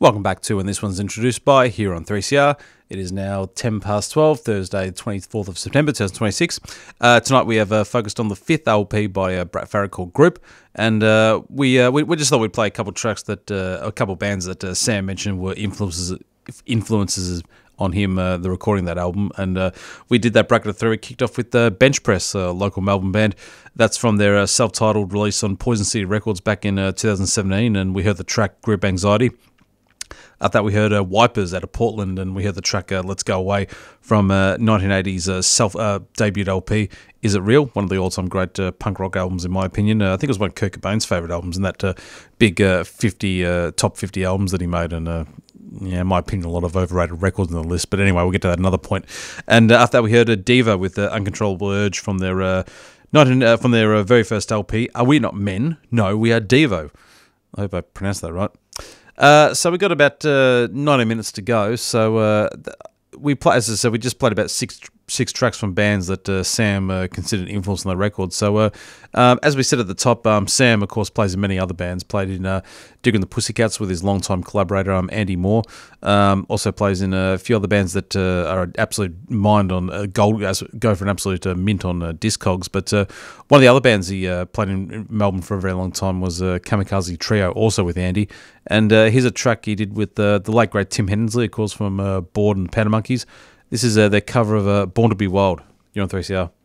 Welcome back to And This One's Introduced By here on 3CR. It is now 10 past 12, Thursday, 24th of September, 2026. Tonight we have focused on the fifth LP by Brad Farrar called Group, and we just thought we'd play a couple of tracks that, a couple of bands that Sam mentioned were influences on him, the recording of that album, and we did that bracket of three. We kicked off with Bench Press, a local Melbourne band. That's from their self-titled release on Poison City Records back in 2017, and we heard the track Group Anxiety. After that, we heard Wipers out of Portland, and we heard the track Let's Go Away from 1980's self-debuted LP, Is It Real? One of the all-time great punk rock albums, in my opinion. I think it was one of Kurt Cobain's favourite albums, and that big top 50 albums that he made, and in my opinion, a lot of overrated records on the list. But anyway, we'll get to that another point. And after that, we heard Diva with Uncontrollable Urge from their very first LP. Are We Not Men? No, We Are Devo. I hope I pronounced that right. So we got about 90 minutes to go. So we play, as I said, we just played about six tracks from bands that Sam considered influence on the record. So as we said at the top, Sam, of course, plays in many other bands. Played in Digging the Pussycats with his longtime collaborator Andy Moore. Also plays in a few other bands that are absolute mind on gold, go for an absolute mint on Discogs. But one of the other bands he played in Melbourne for a very long time was Kamikaze Trio, also with Andy. And here's a track he did with the late great Tim Hensley, of course, from Bored and Powder Monkeys. This is their cover of Born to Be Wild. You're on 3CR.